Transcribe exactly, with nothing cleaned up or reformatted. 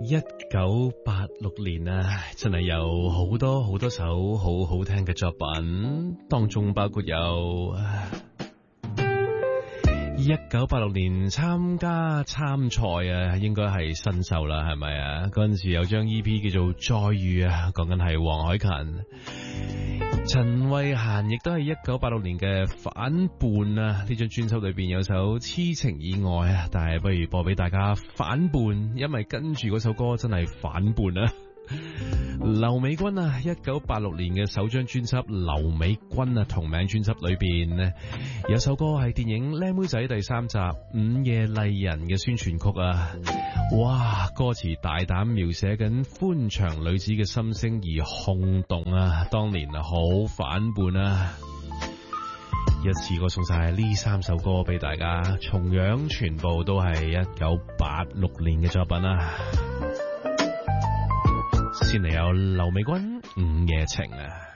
一九八六年啊，真係有好多好多首好好聽嘅作品，當中包括有一九八六年參加參賽啊，應該係新秀啦，係咪啊？嗰陣時有張 E P 叫做《再遇》啊，講緊係黃凱芹。陳慧嫻亦都係一九八六年嘅反叛啊！呢張專輯裏邊有首痴情意外啊，但係不如播俾大家反叛，因為跟住嗰首歌真係反叛啊！劉美君啊，一九八六年嘅首張專輯《劉美君》啊，同名專輯裏邊呢有首歌係電影《靚妹仔》第三集《午夜麗人》嘅宣傳曲啊！哇，歌詞大膽描寫緊歡場女子嘅心聲而轟動啊！當年啊好反叛啊！一次過送晒呢三首歌俾大家，同樣全部都係一九八六年嘅作品啊！先嚟有劉美君《午夜情》啊！